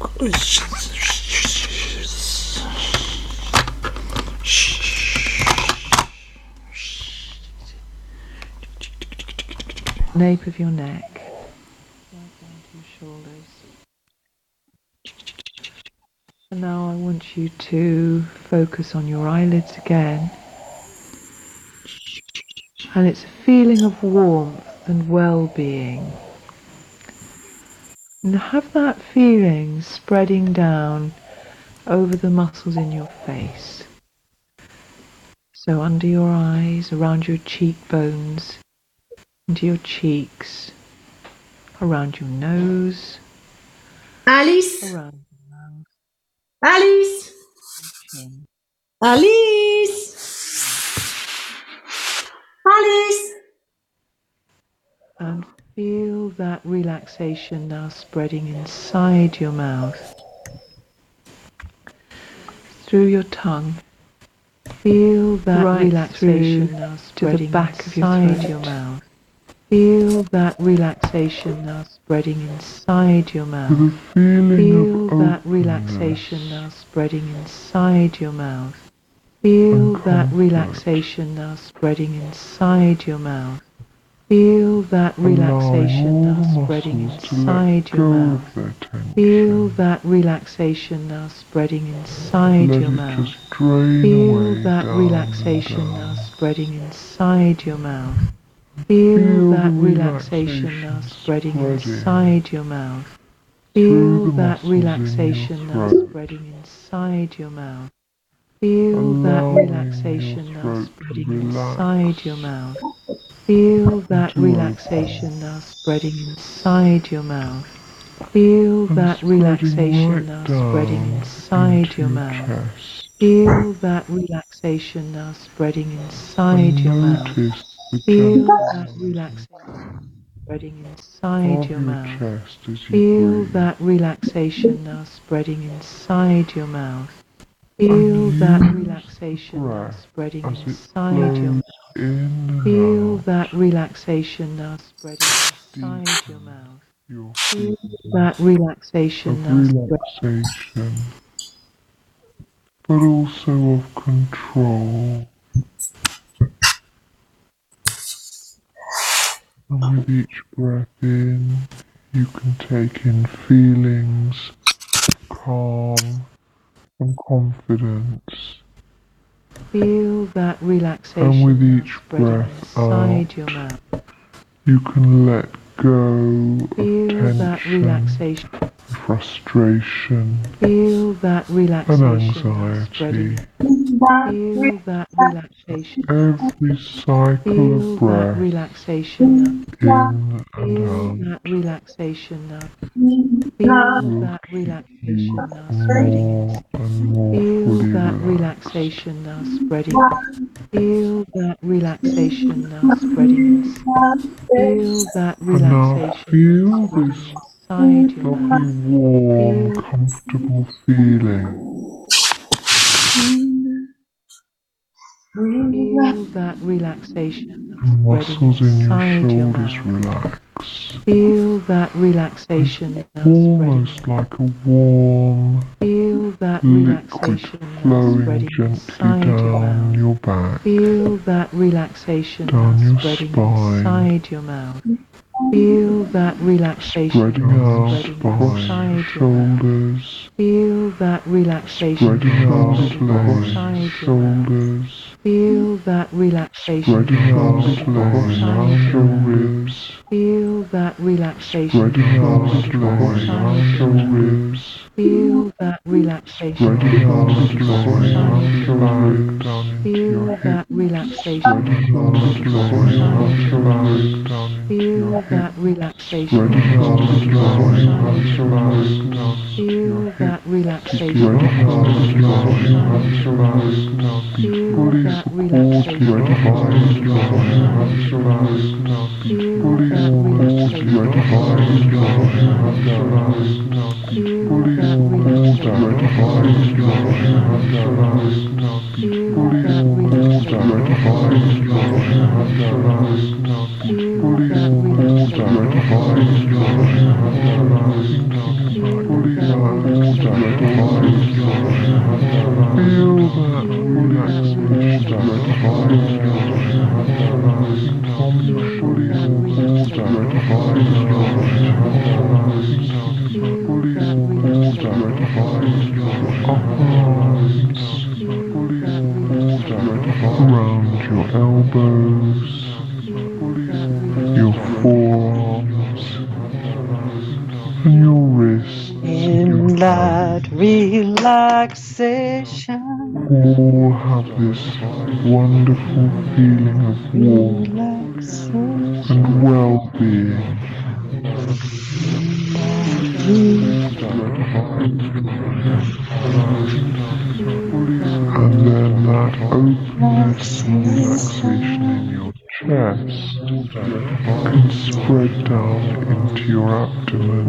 Nape of your neck, right down to your shoulders. And now I want you to focus on your eyelids again. And it's a feeling of warmth and well-being. And have that feeling spreading down over the muscles in your face. So under your eyes, around your cheekbones, into your cheeks, around your nose, Alice, around your mouth, Alice, chin. Alice, Alice. And feel that relaxation now spreading inside your mouth, through your tongue. Feel that relaxation now spreading to the back of your mouth. Feel that relaxation now spreading inside your mouth. Feel that relaxation now spreading inside your mouth. Feel that relaxation now spreading inside your mouth. Feel that relaxation now spreading inside your mouth. Feel that relaxation now spreading inside your mouth. Feel that relaxation now spreading inside your mouth. Feel that relaxation now spreading inside your mouth. Feel that relaxation now spreading inside your mouth. Feel that relaxation now spreading inside your mouth. Feel that relaxation now spreading inside your mouth. Feel that relaxation now spreading inside your mouth. Feel that relaxation now spreading inside your mouth. Feel that relaxation spreading inside your mouth. Feel that relaxation now spreading inside your mouth. Feel that relaxation now spreading inside your mouth. Feel that relaxation now spreading inside your mouth. Feel that relaxation now spreading. But also of control. And with each breath in, you can take in feelings of calm and confidence. Feel that relaxation and with each breath inside your mouth. You can let go Feel of that tension, relaxation. frustration, Feel that relaxation and anxiety. Feel that relaxation. Every cycle Feel of breath that relaxation. in and Feel out. that relaxation now. Feel that relaxation now spreading. Feel that relaxation now spreading. Feel that relaxation now spreading. Feel that relaxation Feel this inside your mouth. lovely, warm, comfortable feeling. Feel that relaxation The muscles in your shoulders relax. Feel that relaxation now almost spreading. like a warm Feel that liquid relaxation flowing spreading gently down your back, Feel that relaxation down your spreading spine, inside your mouth. Feel that relaxation spreading out inside your your shoulders, Feel that relaxation spreading out inside your shoulders, Feel that relaxation spreading out around your ribs, Feel that relaxation spreading out around your ribs, Feel that relaxation spreading out around your ribs, Feel that relaxation spreading out around your ribs, down into Feel your that hips, relaxation spreading out around your ribs, down into Feel your that hips, relaxation spreading out around your ribs, be fully supported by your hands around, be fully supported by your hands around, be fully supported by your hands around, be fully supported by your hands around, be fully supported by your hands around, fully and your wrists, In that relaxation, all have this wonderful feeling of warmth relaxation, and well-being. And then that openness and relaxation in your chest can spread down into your abdomen